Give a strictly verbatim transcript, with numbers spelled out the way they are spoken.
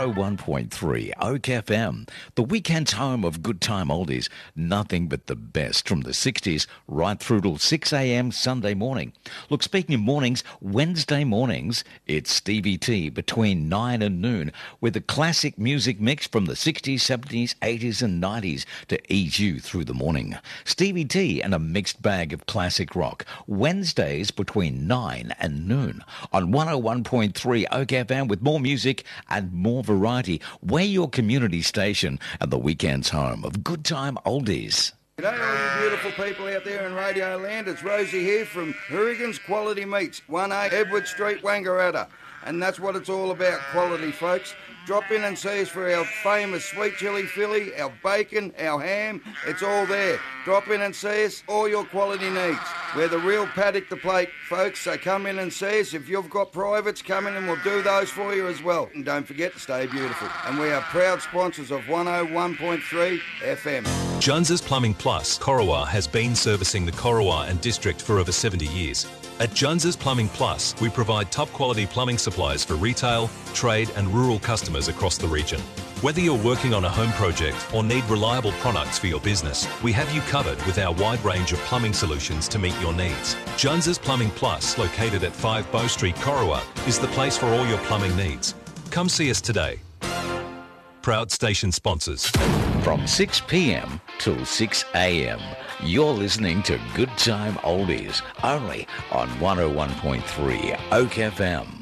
oh one point three Oak F M, the weekend's home of good time oldies. Nothing but the best from the sixties right through till six a.m. Sunday morning. Look, speaking of mornings, Wednesday mornings, it's Stevie T between nine and noon with a classic music mix from the sixties, seventies, eighties and nineties to ease you through the morning. Stevie T and a mixed bag of classic rock. Wednesdays between nine and noon on one oh one point three Oak F M with more music and more variety. We're your community station and the weekend's home of good time oldies. G'day all you beautiful people out there in Radio Land. It's Rosie here from Hourigan's Quality Meats, one A Edward Street, Wangaratta. And that's what it's all about, quality, folks. Drop in and see us for our famous sweet chilli Philly, our bacon, our ham. It's all there. Drop in and see us, all your quality needs. We're the real paddock to plate, folks, so come in and see us. If you've got privates, come in and we'll do those for you as well. And don't forget to stay beautiful. And we are proud sponsors of one oh one point three F M. Jones's Plumbing Plus, Corowa, has been servicing the Corowa and district for over seventy years. At Jones's Plumbing Plus, we provide top quality plumbing supplies for retail, trade and rural customers across the region. Whether you're working on a home project or need reliable products for your business, we have you covered with our wide range of plumbing solutions to meet your needs. Jones's Plumbing Plus, located at five Bow Street, Corowa, is the place for all your plumbing needs. Come see us today. Proud station sponsors. From six p.m. till six a.m. You're listening to Good Time Oldies, only on one oh one point three Oak F M.